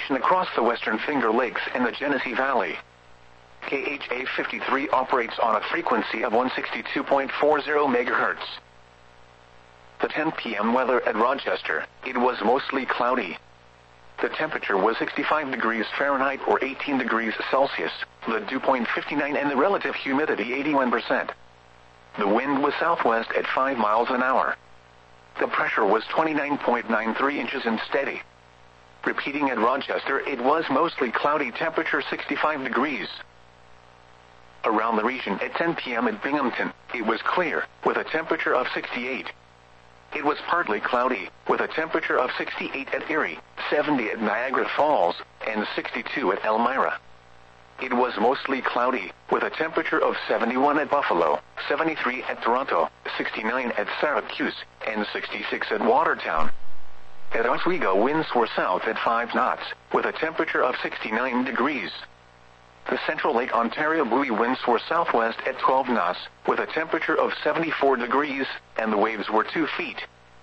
information across the Western Finger Lakes and the Genesee Valley. KHA 53 operates on a frequency of 162.40 MHz. The 10 p.m. weather at Rochester, it was mostly cloudy. The temperature was 65 degrees Fahrenheit or 18 degrees Celsius, the dew point 59 and the relative humidity 81%. The wind was southwest at 5 miles an hour. The pressure was 29.93 inches and steady. Repeating at Rochester, it was mostly cloudy, temperature 65 degrees. Around the region at 10 p.m. at Binghamton, it was clear, with a temperature of 68. It was partly cloudy, with a temperature of 68 at Erie, 70 at Niagara Falls, and 62 at Elmira. It was mostly cloudy, with a temperature of 71 at Buffalo, 73 at Toronto, 69 at Syracuse, and 66 at Watertown. At Oswego, winds were south at 5 knots, with a temperature of 69 degrees. The Central Lake Ontario buoy winds were southwest at 12 knots, with a temperature of 74 degrees, and the waves were 2 feet.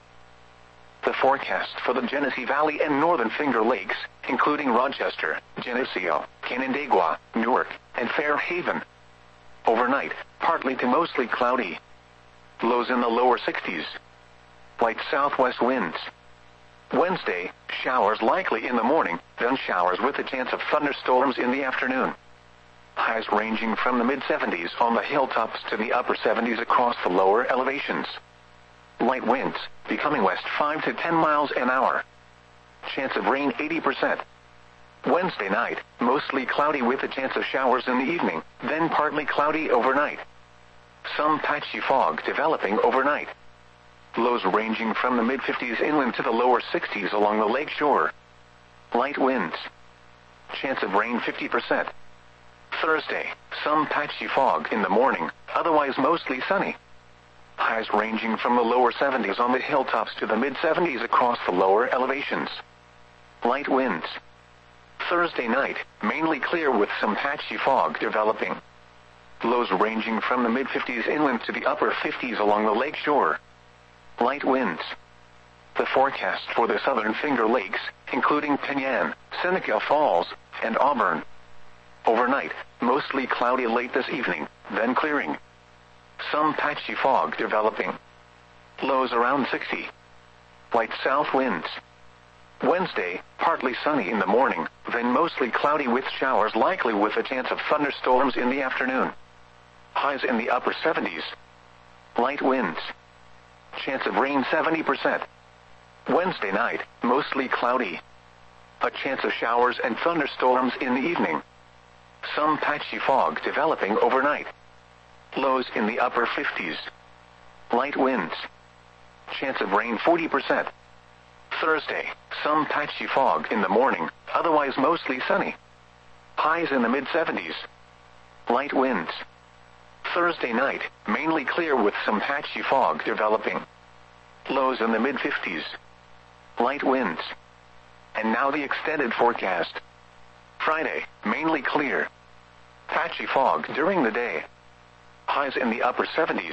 The forecast for the Genesee Valley and Northern Finger Lakes, including Rochester, Geneseo, Canandaigua, Newark, and Fairhaven. Overnight, partly to mostly cloudy. Lows in the lower 60s. Light southwest winds. Wednesday, showers likely in the morning, then showers with a chance of thunderstorms in the afternoon. Highs ranging from the mid-70s on the hilltops to the upper 70s across the lower elevations. Light winds, becoming west 5 to 10 miles an hour. Chance of rain 80%. Wednesday night, mostly cloudy with a chance of showers in the evening, then partly cloudy overnight. Some patchy fog developing overnight. Lows ranging from the mid-50s inland to the lower 60s along the lake shore. Light winds. Chance of rain 50%. Thursday, some patchy fog in the morning, otherwise mostly sunny. Highs ranging from the lower 70s on the hilltops to the mid-70s across the lower elevations. Light winds. Thursday night, mainly clear with some patchy fog developing. Lows ranging from the mid-50s inland to the upper 50s along the lake shore. Light winds. The forecast for the Southern Finger Lakes, including Penyan, Seneca Falls, and Auburn. Overnight, mostly cloudy late this evening, then clearing. Some patchy fog developing. Lows around 60. Light south winds. Wednesday, partly sunny in the morning, then mostly cloudy with showers likely with a chance of thunderstorms in the afternoon. Highs in the upper 70s. Light winds. Chance of rain 70%. Wednesday night, mostly cloudy. A chance of showers and thunderstorms in the evening. Some patchy fog developing overnight. Lows in the upper 50s. Light winds. Chance of rain 40%. Thursday, some patchy fog in the morning, otherwise mostly sunny. Highs in the mid-70s. Light winds. Thursday night, mainly clear with some patchy fog developing. Lows in the mid-50s. Light winds. And now the extended forecast. Friday, mainly clear. Patchy fog during the day. Highs in the upper 70s.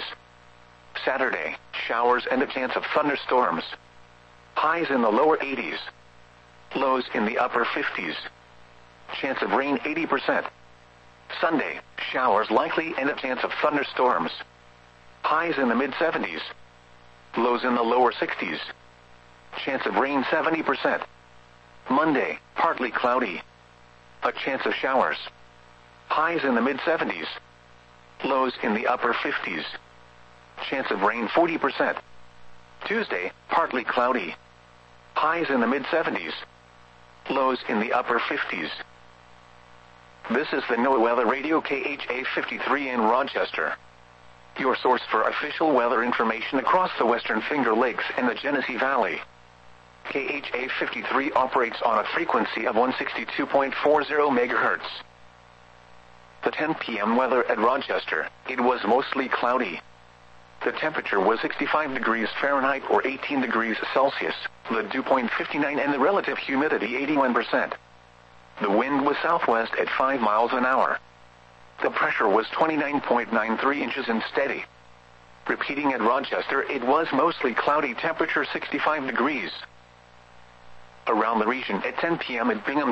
Saturday, showers and a chance of thunderstorms. Highs in the lower 80s. Lows in the upper 50s. Chance of rain 80%. Sunday, showers likely and a chance of thunderstorms. Highs in the mid-70s. Lows in the lower 60s. Chance of rain 70%. Monday, partly cloudy. A chance of showers. Highs in the mid-70s. Lows in the upper 50s. Chance of rain 40%. Tuesday, partly cloudy. Highs in the mid-70s. Lows in the upper 50s. This is the NOAA Weather Radio KHA 53 in Rochester. Your source for official weather information across the Western Finger Lakes and the Genesee Valley. KHA 53 operates on a frequency of 162.40 MHz. The 10 p.m. weather at Rochester, it was mostly cloudy. The temperature was 65 degrees Fahrenheit or 18 degrees Celsius, the dew point 59 and the relative humidity 81%. The wind was southwest at 5 miles an hour. The pressure was 29.93 inches and steady. Repeating at Rochester, it was mostly cloudy, temperature 65 degrees. Around the region at 10 p.m. at Binghamton,